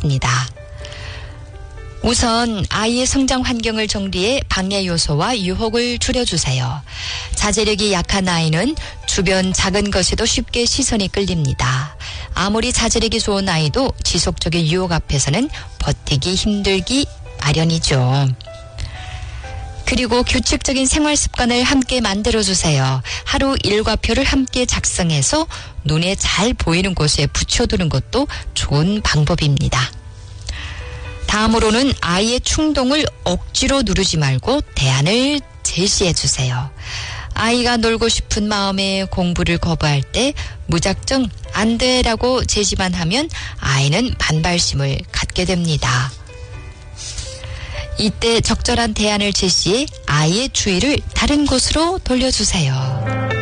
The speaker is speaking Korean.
하겠습니다. 우선 아이의 성장 환경을 정리해 방해 요소와 유혹을 줄여주세요. 자제력이 약한 아이는 주변 작은 것에도 쉽게 시선이 끌립니다. 아무리 자제력이 좋은 아이도 지속적인 유혹 앞에서는 버티기 힘들기 마련이죠. 그리고 규칙적인 생활 습관을 함께 만들어주세요. 하루 일과표를 함께 작성해서 눈에 잘 보이는 곳에 붙여두는 것도 좋은 방법입니다. 다음으로는 아이의 충동을 억지로 누르지 말고 대안을 제시해 주세요. 아이가 놀고 싶은 마음에 공부를 거부할 때 무작정 안 돼라고 제지만 하면 아이는 반발심을 갖게 됩니다. 이때 적절한 대안을 제시해 아이의 주의를 다른 곳으로 돌려주세요.